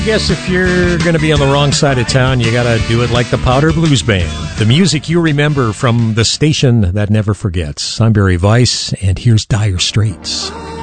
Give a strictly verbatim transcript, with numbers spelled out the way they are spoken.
I guess if you're going to be on the wrong side of town, you got to do it like the Powder Blues Band. The music you remember from the station that never forgets. I'm Barry Weiss, and here's Dire Straits.